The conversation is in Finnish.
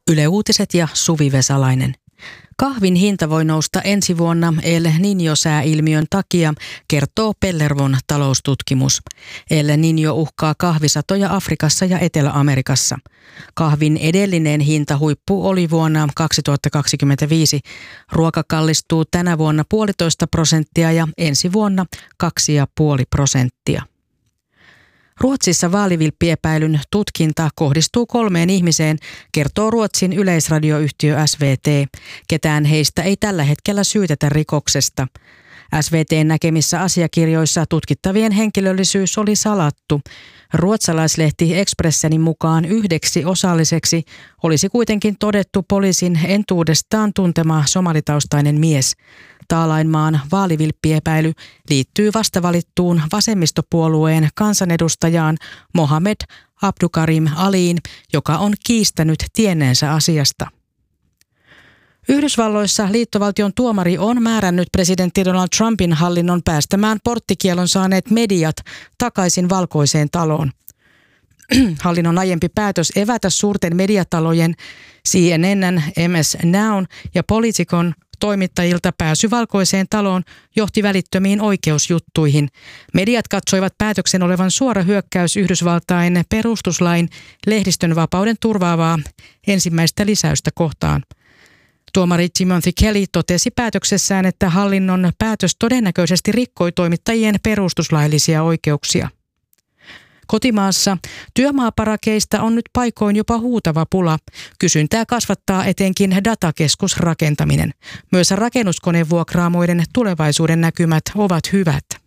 Yle Uutiset ja Suvi Vesalainen. Kahvin hinta voi nousta ensi vuonna El Niño-sääilmiön takia, kertoo Pellervon taloustutkimus. El Niño uhkaa kahvisatoja Afrikassa ja Etelä-Amerikassa. Kahvin edellinen hintahuippu oli vuonna 2025. Ruoka kallistuu tänä vuonna 1,5% ja ensi vuonna 2,5%. Ruotsissa vaalivilppiepäilyn tutkinta kohdistuu 3 ihmiseen, kertoo Ruotsin yleisradioyhtiö SVT. Ketään heistä ei tällä hetkellä syytetä rikoksesta. SVT:n näkemissä asiakirjoissa tutkittavien henkilöllisyys oli salattu. Ruotsalaislehti Expressenin mukaan 1 osalliseksi olisi kuitenkin todettu poliisin entuudestaan tuntema somalitaustainen mies. Taalainmaan vaalivilppiepäily liittyy vastavalittuun vasemmistopuolueen kansanedustajaan Mohamed Abdukarim Aliin, joka on kiistänyt tienneensä asiasta. Yhdysvalloissa liittovaltion tuomari on määrännyt presidentti Donald Trumpin hallinnon päästämään porttikielon saaneet mediat takaisin Valkoiseen taloon. Hallinnon aiempi päätös evätä suurten mediatalojen CNN, MS Now ja Politicon toimittajilta pääsy Valkoiseen taloon johti välittömiin oikeusjuttuihin. Mediat katsoivat päätöksen olevan suora hyökkäys Yhdysvaltain perustuslain lehdistönvapauden turvaavaa ensimmäistä lisäystä kohtaan. Tuomari Timothy Kelly totesi päätöksessään, että hallinnon päätös todennäköisesti rikkoi toimittajien perustuslaillisia oikeuksia. Kotimaassa työmaaparakeista on nyt paikoin jopa huutava pula. Kysyntää kasvattaa etenkin datakeskusrakentaminen. Myös rakennuskonevuokraamoiden tulevaisuuden näkymät ovat hyvät.